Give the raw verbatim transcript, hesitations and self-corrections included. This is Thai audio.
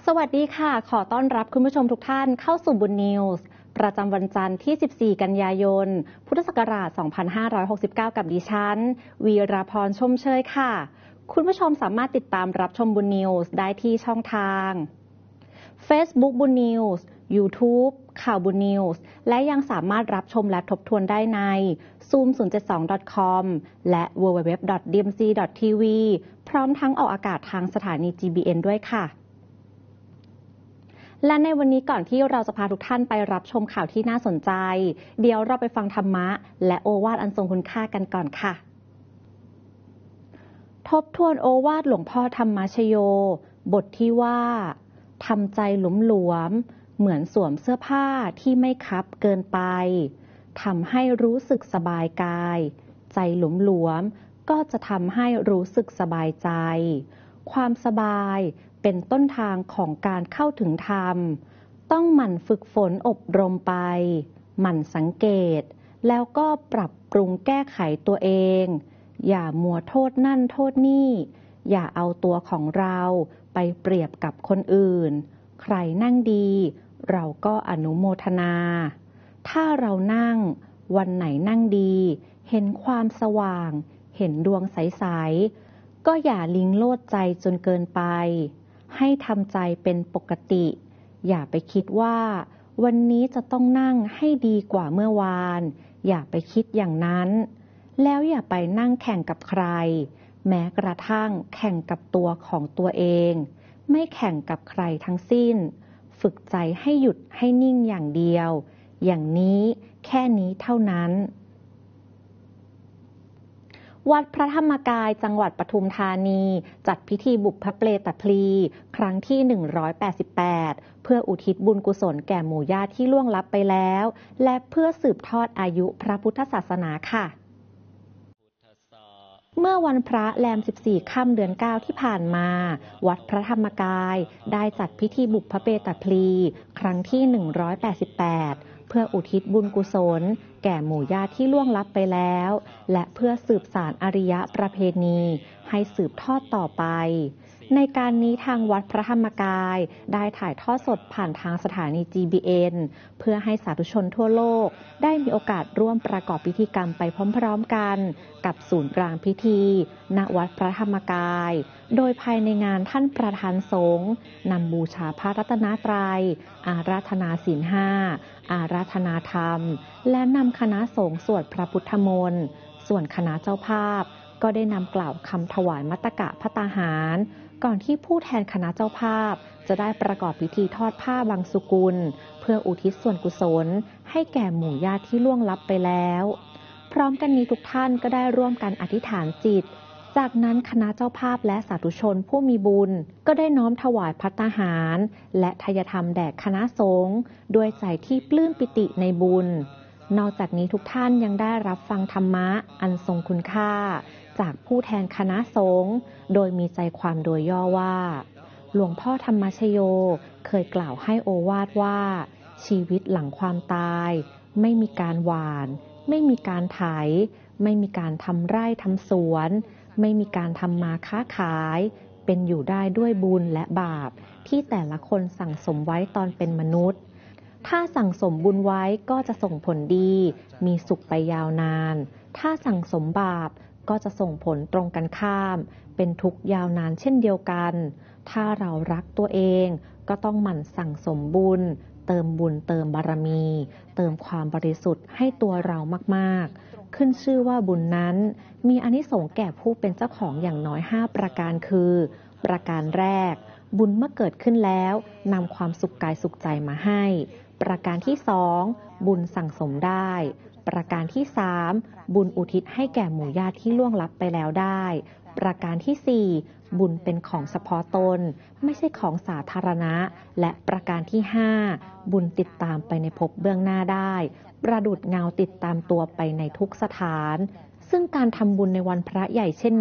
สวัสดีค่ะขอต้อนรับคุณผู้ชมทุกท่านเข้าสู่บุญนิวส์ประจำวันจันทร์ที่สิบสี่กันยายนพุทธศักราชสองพันห้าร้อยหกสิบเก้ากับดิฉันวีราพรชมเชยค่ะคุณผู้ชมสามารถติดตามรับชมบุญนิวส์ได้ที่ช่องทาง Facebook บุญนิวส์ YouTube ข่าวบุญนิวส์และยังสามารถรับชมและทบทวนได้ใน ซูม ศูนย์ เจ็ด สอง ดอท คอม และ ดับเบิลยู ดับเบิลยู ดับเบิลยู ดอท ดี เอ็ม ซี ดอท ที วี พร้อมทั้งออกอากาศทางสถานี จี บี เอ็น ด้วยค่ะและในวันนี้ก่อนที่เราจะพาทุกท่านไปรับชมข่าวที่น่าสนใจเดี๋ยวเราไปฟังธรรมะและโอวาทอันทรงคุณค่ากันก่อนค่ะทบทวนโอวาทหลวงพ่อธรรมชโยบทที่ว่าทำใจหลวมๆเหมือนสวมเสื้อผ้าที่ไม่คับเกินไปทำให้รู้สึกสบายกายใจหลวมๆก็จะทำให้รู้สึกสบายใจความสบายเป็นต้นทางของการเข้าถึงธรรมต้องหมั่นฝึกฝนอบรมไปหมั่นสังเกตแล้วก็ปรับปรุงแก้ไขตัวเองอย่ามัวโทษนั่นโทษนี่อย่าเอาตัวของเราไปเปรียบกับคนอื่นใครนั่งดีเราก็อนุโมทนาถ้าเรานั่งวันไหนนั่งดีเห็นความสว่างเห็นดวงใสๆก็อย่าลิงโลดใจจนเกินไปให้ทำใจเป็นปกติอย่าไปคิดว่าวันนี้จะต้องนั่งให้ดีกว่าเมื่อวานอย่าไปคิดอย่างนั้นแล้วอย่าไปนั่งแข่งกับใครแม้กระทั่งแข่งกับตัวของตัวเองไม่แข่งกับใครทั้งสิ้นฝึกใจให้หยุดให้นิ่งอย่างเดียวอย่างนี้แค่นี้เท่านั้นวัดพระธรรมกายจังหวัดปทุมธานีจัดพิธีบุพเพตพลีครั้งที่หนึ่งร้อยแปดสิบแปดเพื่ออุทิศบุญกุศลแก่หมู่ญาติที่ล่วงลับไปแล้วและเพื่อสืบทอดอายุพระพุทธศาสนาค่ะเมื่อวันพระแรมสิบสี่ค่ำเดือนเก้าที่ผ่านมาวัดพระธรรมกายได้จัดพิธีบุพเพตพลีครั้งที่หนึ่งร้อยแปดสิบแปดเพื่ออุทิศบุญกุศลแก่หมู่ญาติที่ล่วงลับไปแล้วและเพื่อสืบสานอริยประเพณีให้สืบทอดต่อไปในการนี้ทางวัดพระธรรมกายได้ถ่ายทอดสดผ่านทางสถานี จี บี เอ็น เพื่อให้สาธุชนทั่วโลกได้มีโอกาสร่วมประกอบพิธีกรรมไปพร้อมๆกันกับศูนย์กลางพิธีณวัดพระธรรมกายโดยภายในงานท่านประธานสงฆ์นำบูชาพระรัตนตรัยอาราธนาศีลห้าอาราธนาธรรมและนำคณะสงฆ์สวดพระพุทธมนต์ส่วนคณะเจ้าภาพก็ได้นำกล่าวคำถวายมัตตกะภัตตาหารก่อนที่ผู้แทนคณะเจ้าภาพจะได้ประกอบพิธีทอดผ้าบางสุกุลเพื่ออุทิศส่วนกุศลให้แก่หมู่ญาติที่ล่วงลับไปแล้วพร้อมกันนี้ทุกท่านก็ได้ร่วมกันอธิษฐานจิตจากนั้นคณะเจ้าภาพและสาธุชนผู้มีบุญก็ได้น้อมถวายภัตตาหารและทายธรรมแด่คณะสงฆ์ด้วยใจที่ปลื้มปิติในบุญนอกจากนี้ทุกท่านยังได้รับฟังธรรมะอันทรงคุณค่าจากผู้แทนคณะสงฆ์โดยมีใจความโดยย่อว่าหลวงพ่อธรรมชโยเคยกล่าวให้โอวาทว่าชีวิตหลังความตายไม่มีการหว่านไม่มีการไถไม่มีการทำไร่ทำสวนไม่มีการทำมาค้าขายเป็นอยู่ได้ด้วยบุญและบาปที่แต่ละคนสั่งสมไว้ตอนเป็นมนุษย์ถ้าสั่งสมบุญไว้ก็จะส่งผลดีมีสุขไปยาวนานถ้าสั่งสมบาปก็จะส่งผลตรงกันข้ามเป็นทุกข์ยาวนานเช่นเดียวกันถ้าเรารักตัวเองก็ต้องหมั่นสั่งสมบุญเติมบุญเติมบารมีเติมความบริสุทธิ์ให้ตัวเรามากๆขึ้นชื่อว่าบุญนั้นมีอานิสงส์แก่ผู้เป็นเจ้าของอย่างน้อยห้าประการคือประการแรกบุญเมื่อเกิดขึ้นแล้วนำความสุขกายสุขใจมาให้ประการที่สองบุญสั่งสมได้ประการที่สามบุญอุทิศให้แก่หมู่ญาติที่ล่วงลับไปแล้วได้ประการที่สี่บุญเป็นของเฉพาะตนไม่ใช่ของสาธารณะและประการที่ห้าบุญติดตามไปในภพเบื้องหน้าได้ประดุจเงาติดตามตัวไปในทุกสถานซึ่งการทำบุญในวันพระใหญ่เช่น